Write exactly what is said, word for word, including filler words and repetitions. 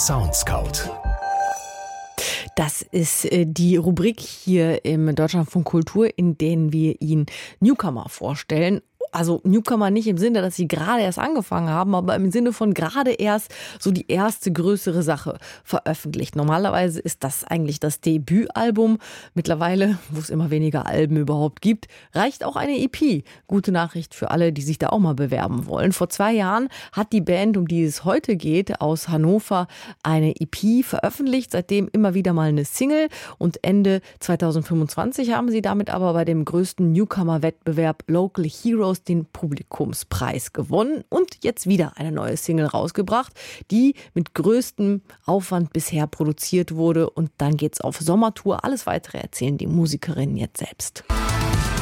Soundscout. Das ist äh, die Rubrik hier im Deutschlandfunk Kultur, in denen wir Ihnen Newcomer vorstellen. Also Newcomer nicht im Sinne, dass sie gerade erst angefangen haben, aber im Sinne von gerade erst so die erste größere Sache veröffentlicht. Normalerweise ist das eigentlich das Debütalbum. Mittlerweile, wo es immer weniger Alben überhaupt gibt, reicht auch eine E P. Gute Nachricht für alle, die sich da auch mal bewerben wollen. Vor zwei Jahren hat die Band, um die es heute geht, aus Hannover eine E P veröffentlicht. Seitdem immer wieder mal eine Single. Und Ende zweitausendfünfundzwanzig haben sie damit aber bei dem größten Newcomer-Wettbewerb Local Heroes den Publikumspreis gewonnen und jetzt wieder eine neue Single rausgebracht, die mit größtem Aufwand bisher produziert wurde. Und dann geht's auf Sommertour. Alles Weitere erzählen die Musikerinnen jetzt selbst.